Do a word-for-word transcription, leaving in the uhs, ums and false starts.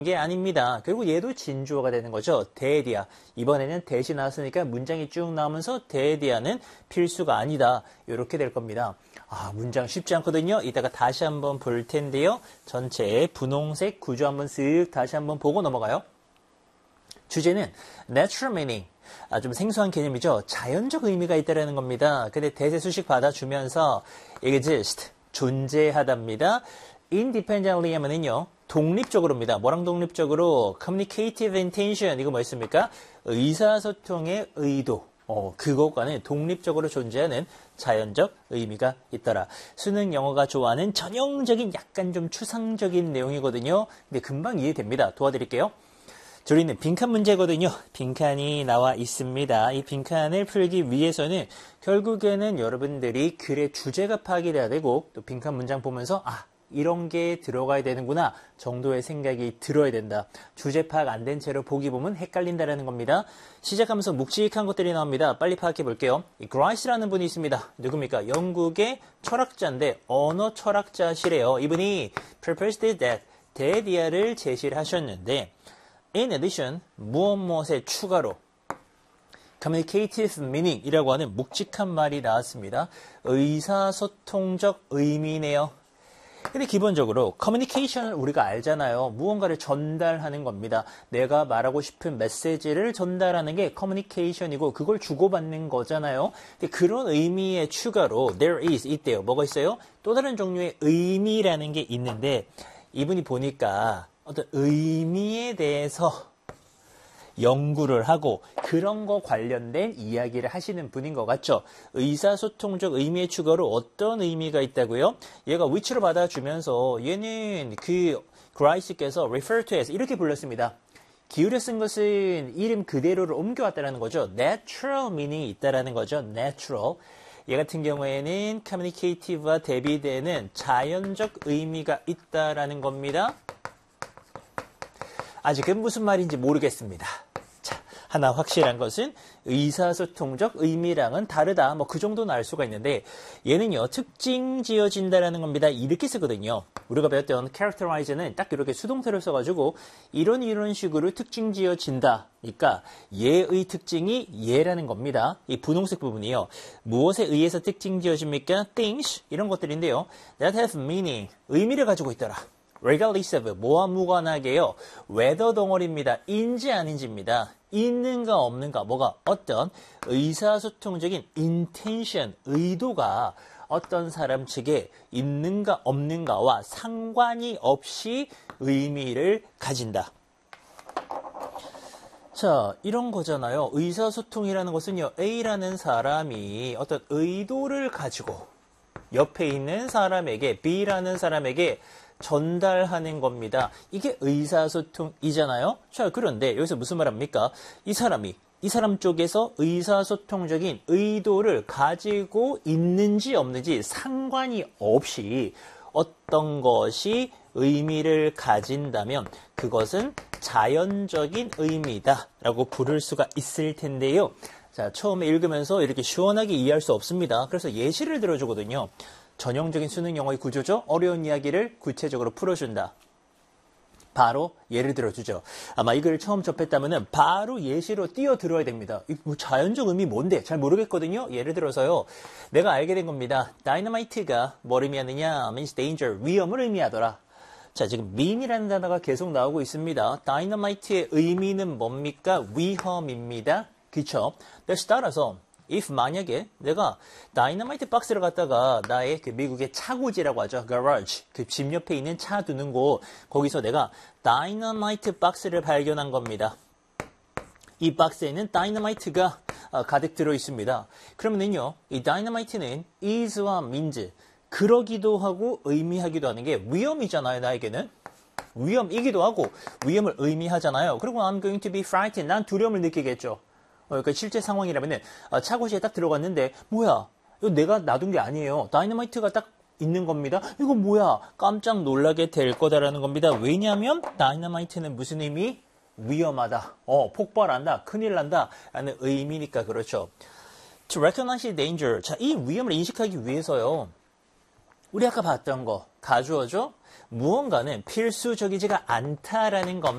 게 아닙니다. 결국 얘도 진주어가 되는 거죠. 대디아. 이번에는 대시 나왔으니까 문장이 쭉 나오면서 대디아는 필수가 아니다. 이렇게 될 겁니다. 아, 문장 쉽지 않거든요. 이따가 다시 한번 볼 텐데요. 전체 분홍색 구조 한번 쓱 다시 한번 보고 넘어가요. 주제는 natural meaning. 아, 좀 생소한 개념이죠. 자연적 의미가 있다는 겁니다. 근데 대세 수식 받아주면서 exist, 존재하답니다. independently 하면은요. 독립적으로입니다. 뭐랑 독립적으로? communicative intention. 이거 뭐였습니까? 의사소통의 의도. 어, 그것과는 독립적으로 존재하는 자연적 의미가 있더라. 수능 영어가 좋아하는 전형적인 약간 좀 추상적인 내용이거든요. 근데 금방 이해됩니다. 도와드릴게요. 저희는 빈칸 문제거든요. 빈칸이 나와 있습니다. 이 빈칸을 풀기 위해서는 결국에는 여러분들이 글의 주제가 파악이 돼야 되고 또 빈칸 문장 보면서 아, 이런 게 들어가야 되는구나 정도의 생각이 들어야 된다. 주제 파악 안 된 채로 보기 보면 헷갈린다라는 겁니다. 시작하면서 묵직한 것들이 나옵니다. 빨리 파악해 볼게요. 이 그라이스라는 분이 있습니다. 누굽니까? 영국의 철학자인데 언어 철학자시래요. 이분이 proposed that 대디아를 제시를 하셨는데 in addition 무엇 무엇에 추가로 communicative meaning 이라고 하는 묵직한 말이 나왔습니다. 의사소통적 의미네요. 근데 기본적으로 커뮤니케이션을 우리가 알잖아요. 무언가를 전달하는 겁니다. 내가 말하고 싶은 메시지를 전달하는 게 커뮤니케이션이고 그걸 주고받는 거잖아요. 근데 그런 의미의 추가로 there is 있대요. 뭐가 있어요? 또 다른 종류의 의미라는 게 있는데 이분이 보니까 어떤 의미에 대해서 연구를 하고 그런 거 관련된 이야기를 하시는 분인 것 같죠. 의사소통적 의미의 추가로 어떤 의미가 있다고요? 얘가 위치로 받아주면서 얘는 그 그라이스께서 refer to as 이렇게 불렀습니다. 기울여 쓴 것은 이름 그대로를 옮겨왔다는 거죠. natural meaning이 있다는 거죠. natural. 얘 같은 경우에는 communicative와 대비되는 자연적 의미가 있다라는 겁니다. 아직은 무슨 말인지 모르겠습니다. 자, 하나 확실한 것은 의사소통적 의미랑은 다르다. 뭐 그 정도는 알 수가 있는데 얘는요. 특징 지어진다라는 겁니다. 이렇게 쓰거든요. 우리가 배웠던 characterize는 딱 이렇게 수동태를 써가지고 이런 이런 식으로 특징 지어진다. 그러니까 얘의 특징이 얘라는 겁니다. 이 분홍색 부분이요. 무엇에 의해서 특징 지어집니까? things 이런 것들인데요. that have meaning 의미를 가지고 있더라. regardless of 뭐와 무관하게요. whether 덩어리입니다. 인지 아닌지입니다. 있는가 없는가 뭐가 어떤 의사소통적인 intention 의도가 어떤 사람 측에 있는가 없는가와 상관이 없이 의미를 가진다. 자, 이런 거잖아요. 의사소통이라는 것은요. A라는 사람이 어떤 의도를 가지고 옆에 있는 사람에게 B라는 사람에게 전달하는 겁니다. 이게 의사소통이잖아요. 자, 그런데 여기서 무슨 말합니까? 이 사람이 이 사람 쪽에서 의사소통적인 의도를 가지고 있는지 없는지 상관이 없이 어떤 것이 의미를 가진다면 그것은 자연적인 의미다 라고 부를 수가 있을 텐데요. 자, 처음에 읽으면서 이렇게 시원하게 이해할 수 없습니다. 그래서 예시를 들어주거든요. 전형적인 수능 영어의 구조죠. 어려운 이야기를 구체적으로 풀어준다. 바로 예를 들어주죠. 아마 이 글을 처음 접했다면 바로 예시로 뛰어들어야 됩니다. 뭐 자연적 의미 뭔데? 잘 모르겠거든요. 예를 들어서요. 내가 알게 된 겁니다. 다이너마이트가 뭘 의미하느냐? means danger, 위험을 의미하더라. 자, 지금 mean이라는 단어가 계속 나오고 있습니다. 다이너마이트의 의미는 뭡니까? 위험입니다. 그쵸? 그래서 따라서 if 만약에 내가 다이너마이트 박스를 갖다가 나의 그 미국의 차고지라고 하죠. garage. 그 집 옆에 있는 차 두는 곳. 거기서 내가 다이너마이트 박스를 발견한 겁니다. 이 박스에는 다이너마이트가 가득 들어 있습니다. 그러면은요. 이 다이너마이트는 is와 means. 그러기도 하고 의미하기도 하는 게 위험이잖아요. 나에게는. 위험이기도 하고 위험을 의미하잖아요. 그리고 I'm going to be frightened. 난 두려움을 느끼겠죠. 그러니까 실제 상황이라면은 차고지에 딱 들어갔는데 뭐야? 이거 내가 놔둔 게 아니에요. 다이너마이트가 딱 있는 겁니다. 이거 뭐야? 깜짝 놀라게 될 거다라는 겁니다. 왜냐하면 다이너마이트는 무슨 의미? 위험하다. 어, 폭발한다. 큰일 난다. 라는 의미니까 그렇죠. To recognize danger. 자, 이 위험을 인식하기 위해서요. 우리 아까 봤던 거 가주어죠? 무언가는 필수적이지가 않다라는 겁니다.